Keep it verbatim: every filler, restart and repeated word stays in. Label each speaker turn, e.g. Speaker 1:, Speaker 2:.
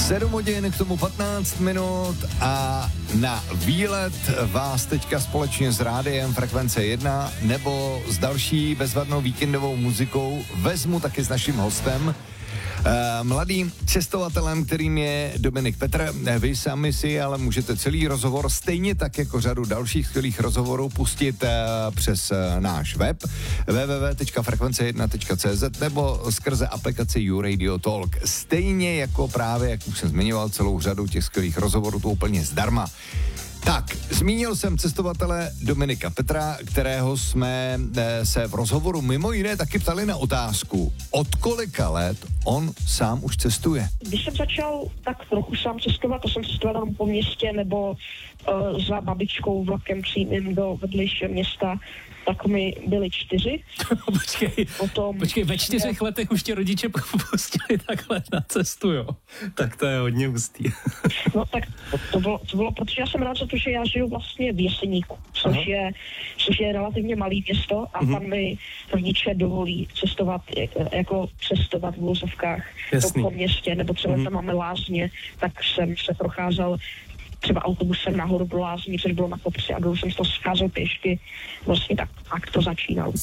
Speaker 1: sedm hodin, k tomu patnáct minut a na výlet vás teďka společně s rádiem Frekvence jedna nebo s další bezvadnou víkendovou muzikou vezmu taky s naším hostem, mladým cestovatelem, kterým je Dominik Petr. Vy sami si ale můžete celý rozhovor, stejně tak jako řadu dalších skvělých rozhovorů, pustit přes náš web w w w tečka frekvence jedna tečka c z nebo skrze aplikaci YouRadio Talk. Stejně jako právě, jak už jsem zmiňoval, celou řadu těch skvělých rozhovorů, to úplně zdarma. Tak, zmínil jsem cestovatele Dominika Petra, kterého jsme e, se v rozhovoru mimo jiné taky ptali na otázku, od kolika let on sám už cestuje.
Speaker 2: Když jsem začal tak trochu sám cestovat, to jsem cestoval tam po městě nebo uh, za babičkou vlakem přímým do vedlejšího města, tak mi byli čtyři.
Speaker 3: počkej,
Speaker 2: Potom,
Speaker 3: počkej, ve čtyřech ne... letech už tě rodiče pustili takhle na cestu, jo? Tak to je hodně hustý.
Speaker 2: No tak to, to, bylo, to bylo, protože já jsem rád za to, že já žiju vlastně v Jeseníku, což je, což je relativně malý město a tam mi rodiče dovolí cestovat, jako cestovat v vozovkách po městě, nebo třeba tam máme lázně, tak jsem se procházel třeba autobusem nahoru do lázní, což bylo na kopci a dolů jsem to scházel pěšky. Vlastně tak, tak to začínalo.